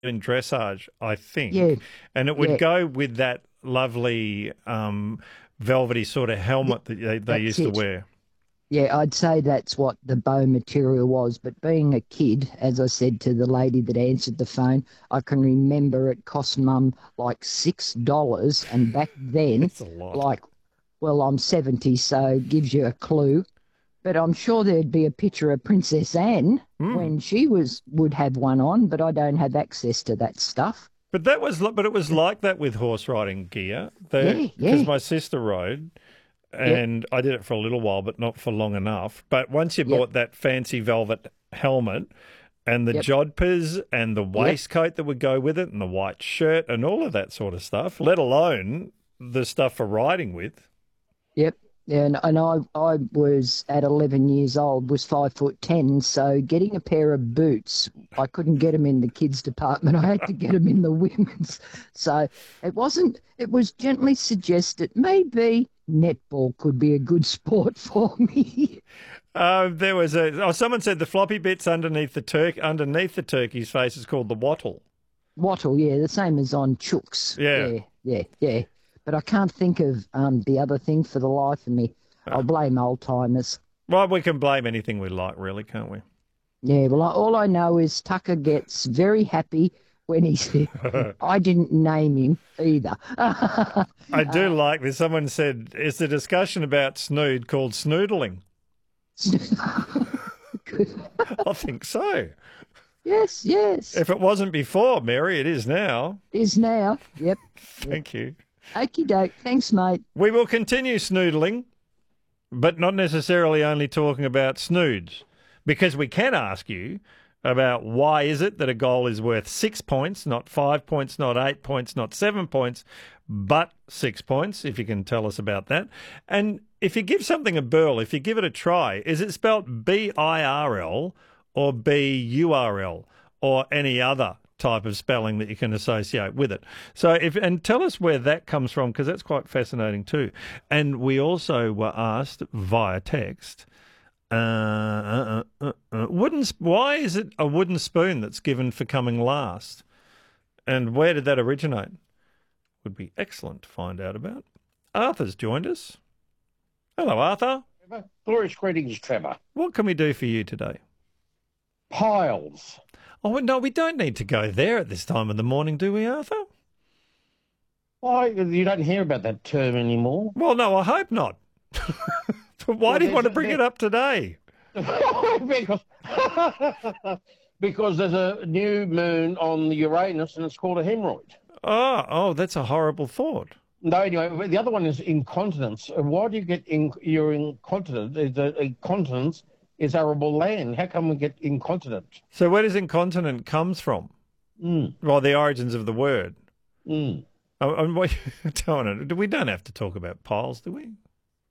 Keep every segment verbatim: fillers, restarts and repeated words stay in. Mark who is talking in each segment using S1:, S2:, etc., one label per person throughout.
S1: in dressage, I
S2: Yeah,
S1: think, and it would
S2: yeah,
S1: go with that lovely um, velvety sort of
S2: th-
S1: helmet that they, they
S2: that's
S1: used to
S2: it.
S1: wear.
S2: Yeah, I'd say that's what the bow material was. But being a kid, as I said to the lady that answered the phone, I can remember it cost mum like six dollars, and back then,
S1: It's a lot.
S2: like, well, I'm seventy, so gives you a clue. But I'm sure there'd be a picture of Princess Anne
S1: Mm.
S2: when she was would have one on, but I don't have access to that stuff.
S1: But that was, li- but it was like that with horse riding gear.
S2: Yeah,
S1: Because
S2: yeah,
S1: my sister rode,
S2: yep,
S1: and I did it for a little while, but not for long enough. But once you
S2: yep,
S1: bought that fancy velvet helmet and the
S2: yep,
S1: jodhpurs and the
S2: yep,
S1: waistcoat that would go with it and the white shirt and all of that sort of stuff, let alone the stuff for riding with.
S2: yep. And and I I was at eleven years old, was five foot ten, so getting a pair of boots, I couldn't get them in the kids department. I had to get them in the women's. So it wasn't. It was gently suggested maybe netball could be a good sport for me.
S1: Uh, there was a oh, someone said the floppy bits underneath the turk underneath the turkey's face is called the wattle.
S2: Wattle, yeah, the same as on chooks.
S1: Yeah.
S2: Yeah, yeah, yeah. But I can't think of um the other thing for the life of me. I'll blame old timers.
S1: Well, we can blame anything we like, really, can't we?
S2: Yeah, well, I, all I know is Tucker gets very happy when he I didn't name him either.
S1: I do
S2: uh,
S1: like this. Someone said, is the discussion about snood called snoodling? I think so.
S2: yes, yes.
S1: If it wasn't before, Mary, it is now.
S2: Is now. Yep, yep.
S1: Thank you.
S2: Okie doke. Thanks, mate.
S1: We will continue snoodling, but not necessarily only talking about snoods, because we can ask you about why is it that a goal is worth six points, not five points, not eight points, not seven points, but six points, if you can tell us about that. And if you give something a burl, if you give it a try, is it spelt B I R L or B U R L or any other type of spelling that you can associate with it? So if and tell us where that comes from, because that's quite fascinating too. And we also were asked via text, uh, uh, uh, uh, uh, wooden. Why is it a wooden spoon that's given for coming last? And where did that originate? Would be excellent to find out about. Arthur's joined us. Hello, Arthur.
S3: Flourish greetings, Trevor.
S1: What can we do for you today?
S3: Piles.
S1: Oh, no, we don't need to go there at this time of the morning, do we, Arthur?
S3: Why you don't hear about that term anymore?
S1: Well, no, I hope not. But why
S3: Well,
S1: do you want to
S3: there's
S1: bring
S3: there,
S1: it up today?
S3: because because there's a new moon on the Uranus and it's called a hemorrhoid.
S1: Oh, oh, that's a horrible thought.
S3: No, anyway, the other one is incontinence. Why do you get in? You're incontinent. Is a, incontinence is arable land. How come we get incontinent?
S1: So where does incontinent comes from?
S3: Mm,
S1: Well, the origins of the word.
S3: mm.
S1: Oh, and what don't know. We don't have to talk about piles, do we?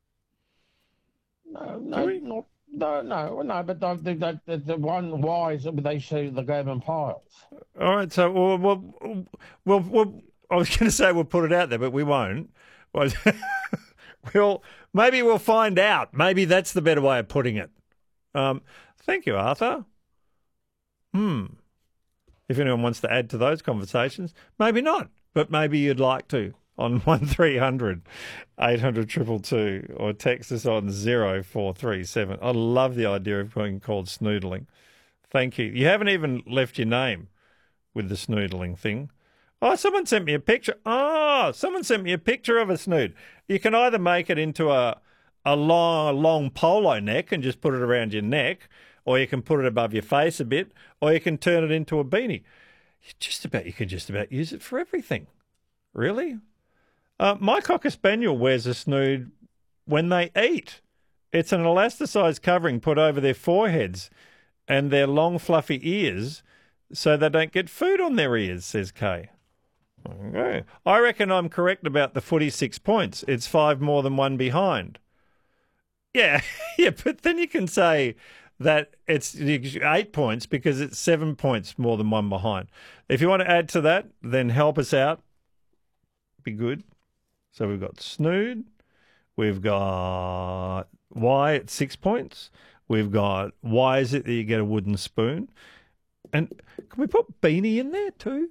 S3: No,
S1: Do
S3: no,
S1: we?
S3: not, no, no, no. But the, the, the, the one why is that they say the game in piles.
S1: All right. So, well, well, well, well I was going to say we'll put it out there, but we won't. Well, we'll maybe we'll find out. Maybe that's the better way of putting it. Um, thank you, Arthur. Hmm. If anyone wants to add to those conversations, maybe not, but maybe you'd like to on one three hundred eight hundred two two two or text us on zero four three seven. I love the idea of being called snoodling. Thank you. You haven't even left your name with the snoodling thing. Oh, someone sent me a picture. Oh, someone sent me a picture of a snood. You can either make it into a a long, long polo neck and just put it around your neck, or you can put it above your face a bit, or you can turn it into a beanie. You just about you can just about use it for everything. Really? Uh, my Cocker Spaniel wears a snood when they eat. It's an elasticized covering put over their foreheads and their long, fluffy ears so they don't get food on their ears, says Kay. Okay. I reckon I'm correct about the footy six points. It's five more than one behind. Yeah, yeah, but then you can say that it's eight points because it's seven points more than one behind. If you want to add to that, then help us out. Be good. So we've got snood. We've got why it's six points. We've got why is it that you get a wooden spoon? And can we put Beanie in there too?